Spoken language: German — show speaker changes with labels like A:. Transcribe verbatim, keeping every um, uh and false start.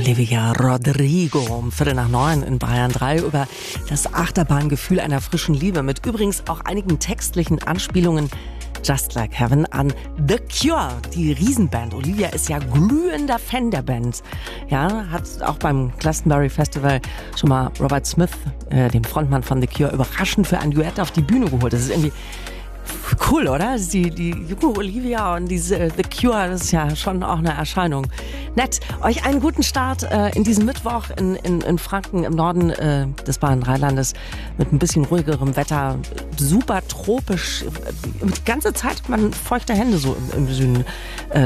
A: Olivia Rodrigo um Viertel nach neun in Bayern drei über das Achterbahngefühl einer frischen Liebe mit übrigens auch einigen textlichen Anspielungen Just Like Heaven an The Cure, die Riesenband. Olivia ist ja glühender Fan der Band. Ja, hat auch beim Glastonbury Festival schon mal Robert Smith, äh, den Frontmann von The Cure, überraschend für ein Duett auf die Bühne geholt. Das ist irgendwie cool, oder? Die, die junge Olivia und diese The Cure, das ist ja schon auch eine Erscheinung. Nett. Euch einen guten Start äh, in diesem Mittwoch in, in, in Franken im Norden äh, des Bayern-Rheinlandes mit ein bisschen ruhigerem Wetter. Super tropisch. Die ganze Zeit hat man feuchte Hände so im, im Süden. Äh,